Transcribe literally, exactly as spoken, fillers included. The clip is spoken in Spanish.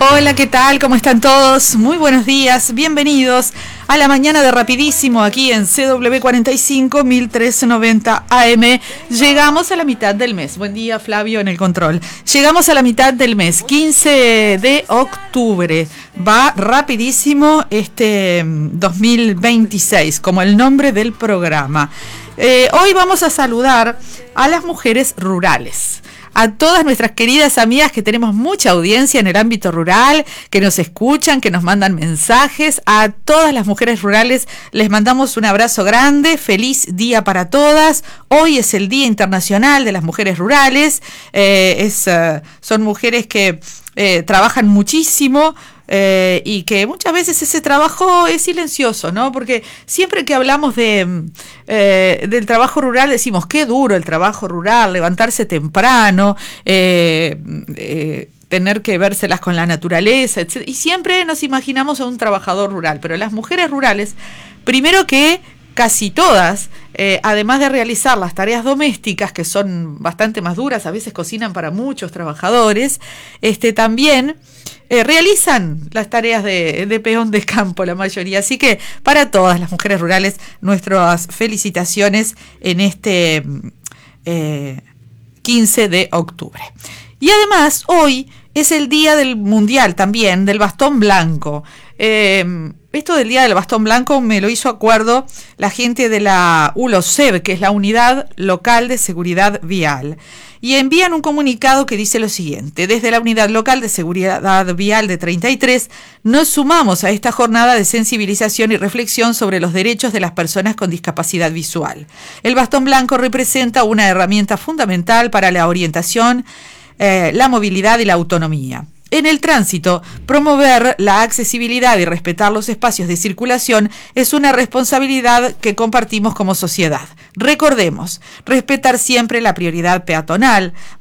Hola, ¿qué tal? ¿Cómo están todos? Muy buenos días, bienvenidos a la mañana de Rapidísimo aquí en C W cuarenta y cinco mil trescientos noventa A M. Llegamos a la mitad del mes. Buen día, Flavio, en el control. Llegamos a la mitad del mes, quince de octubre. Va rapidísimo este dos mil veintiséis, como el nombre del programa. Eh, hoy vamos a saludar a las mujeres rurales. A todas nuestras queridas amigas que tenemos mucha audiencia en el ámbito rural, que nos escuchan, que nos mandan mensajes. A todas las mujeres rurales les mandamos un abrazo grande, feliz día para todas. Hoy es el Día Internacional de las Mujeres Rurales. Eh, es, uh, son mujeres que eh, trabajan muchísimo. Eh, y que muchas veces ese trabajo es silencioso, ¿no? Porque siempre que hablamos de eh, del trabajo rural decimos qué duro el trabajo rural, levantarse temprano, eh, eh, tener que vérselas con la naturaleza, etcétera. Y siempre nos imaginamos a un trabajador rural, pero las mujeres rurales, primero que casi todas, eh, además de realizar las tareas domésticas, que son bastante más duras, a veces cocinan para muchos trabajadores, este, también eh, realizan las tareas de, de peón de campo, la mayoría. Así que para todas las mujeres rurales, nuestras felicitaciones en este eh, quince de octubre. Y además, hoy es el día del mundial también, del bastón blanco. Eh, esto del día del bastón blanco me lo hizo acuerdo la gente de la U L O S E B, que es la Unidad Local de Seguridad Vial. Y envían un comunicado que dice lo siguiente: desde la Unidad Local de Seguridad Vial de treinta y tres nos sumamos a esta jornada de sensibilización y reflexión sobre los derechos de las personas con discapacidad visual. El bastón blanco representa una herramienta fundamental para la orientación, eh, la movilidad y la autonomía. En el tránsito, promover la accesibilidad y respetar los espacios de circulación es una responsabilidad que compartimos como sociedad. Recordemos, respetar siempre la prioridad peatonal,